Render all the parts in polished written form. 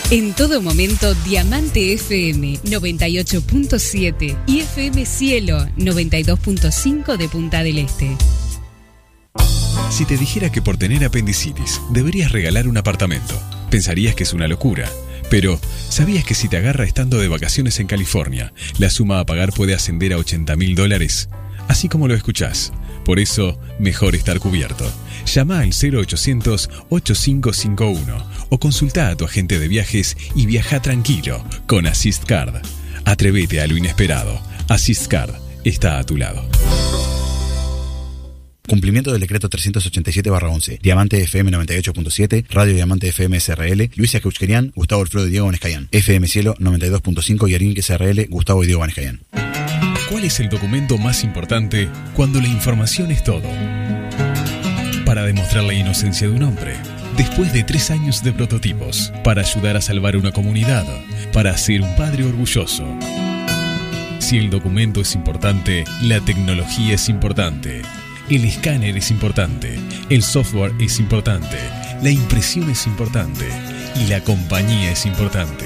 En todo momento, Diamante FM 98.7 y FM Cielo 92.5 de Punta del Este. Si te dijera que por tener apendicitis deberías regalar un apartamento, pensarías que es una locura. Pero, ¿sabías que si te agarra estando de vacaciones en California, la suma a pagar puede ascender a $80.000? Así como lo escuchás. Por eso, mejor estar cubierto. Llama al 0800-8551 o consulta a tu agente de viajes y viaja tranquilo con Assist Card. Atrévete a lo inesperado. Assist Card está a tu lado. Cumplimiento del decreto 387/11. Diamante FM 98.7, Radio Diamante FM SRL, Luisa Keuchkerian, Gustavo Alfredo y Diego Vanescayan. FM Cielo 92.5 y Arinque SRL, Gustavo y Diego Vanescayan. ¿Cuál es el documento más importante cuando la información es todo? Para demostrar la inocencia de un hombre, después de 3 años de prototipos, para ayudar a salvar una comunidad, para ser un padre orgulloso. Si el documento es importante, la tecnología es importante. El escáner es importante, el software es importante, la impresión es importante y la compañía es importante.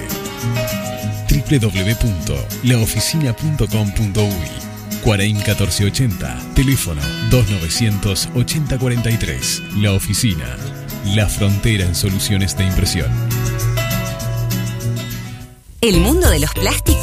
www.laoficina.com.uy Cuaraín 1480, teléfono 2900 8043. La Oficina, la frontera en soluciones de impresión. El mundo de los plásticos